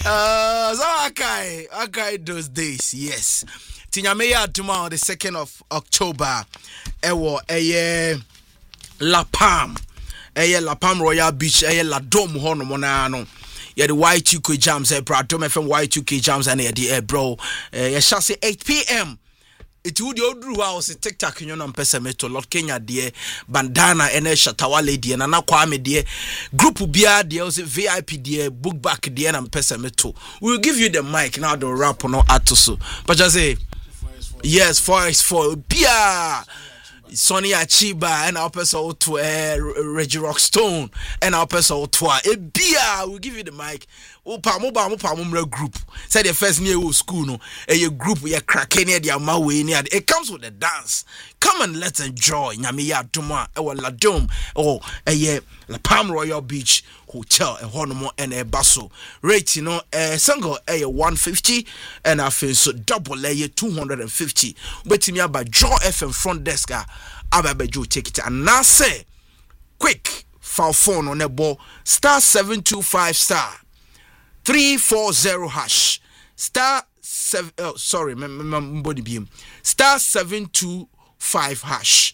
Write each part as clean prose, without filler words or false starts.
So Akai those days, yes. Tinyameya tomorrow, the 2nd of October. Ewo La Palm. La Palm Royal Beach, La Dome Hono Monano. Yeah, the Y2K jams, Dome FM Y2K jams, and the bro. Shall say 8 p.m. It would you do house TikTok in your pesameto, Lord Kenya, dear, bandana, and Shatawale, dear, and Anakwame, dear, group Bia, dear, VIP, dear, book back, dear, and pesameto. We'll give you the mic now, the rap on Atoso. But just say, yes, 4x4, Bia. Sonny Achiba and our person to Reggie Rockstone and our person to Bia. We'll give you the mic. Upa group. Say the first near school no. A group we are cracking near the Amawe near. It comes with the dance. Come and let's enjoy. Nyamiya Tuma or La Dome or La Palm Royal Beach Hotel a Honomo and a Basso. Rate single 150 and I feel so double 250. Waiting me by Draw FM front desk. Ababejo take it and now say quick foul phone on the ball star 725 star 340 hash star 7 body beam star 725 hash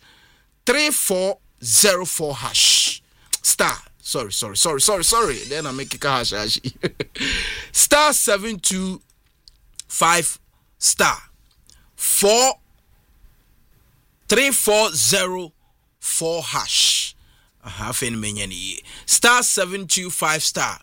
3404 hash star sorry then I make it hash star 725 star 3404 hash star 725 star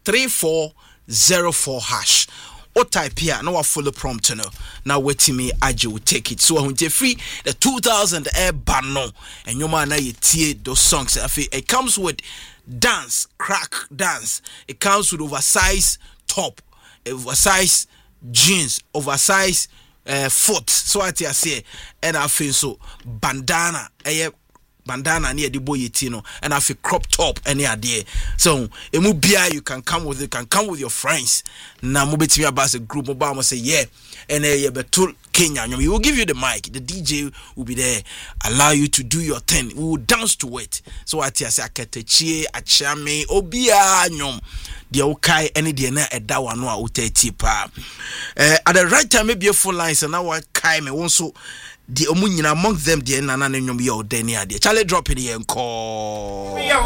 3404 hash. What type here? No, I follow prompt no. Now wait me, Aji will take it. So I want to free the 2000 air banner and your man you tear those songs. It comes with dance, crack dance. It comes with oversized top, oversized jeans, oversized foot. So I say, and I feel so bandana, bandana near the boy tino, and I feel crop top any idea. So Emubia, you can come with your friends. Now move me about a group Obama say yeah, and betul Kenya. We will give you the mic. The DJ will be there, allow you to do your thing. We will dance to it. So I say aketechie, achame, obia nyom. The okay any DNA a dawa no a uteti pa. At the right time maybe a full lines and now I kai me also the omunyina among them the nana nyom yo deni ade. Charlie drop it here and call.